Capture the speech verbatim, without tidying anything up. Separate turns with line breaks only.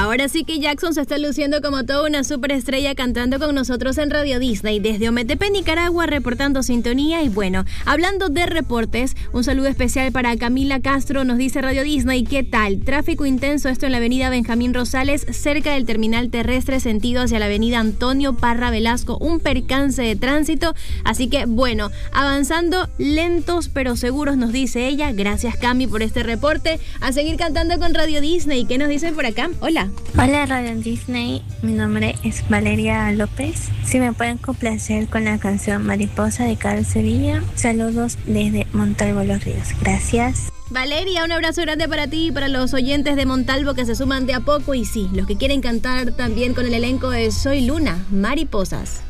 Ahora sí que Jackson se está luciendo como toda una superestrella cantando con nosotros en Radio Disney desde Ometepe, Nicaragua, reportando sintonía. Y bueno, hablando de reportes, un saludo especial para Camila Castro. Nos dice Radio Disney, ¿qué tal? Tráfico intenso esto en la avenida Benjamín Rosales, cerca del terminal terrestre, sentido hacia la avenida Antonio Parra Velasco. Un percance de tránsito, así que bueno, avanzando lentos pero seguros, nos dice ella. Gracias, Cami, por este reporte. A seguir cantando con Radio Disney. ¿Qué nos dicen por acá? Hola.
Hola, Radio Disney. Mi nombre es Valeria López. Si me pueden complacer con la canción Mariposa de Carlos Sevilla. Saludos desde Montalvo, Los Ríos. Gracias.
Valeria, un abrazo grande para ti y para los oyentes de Montalvo que se suman de a poco. Y sí, los que quieren cantar también con el elenco de Soy Luna, Mariposas.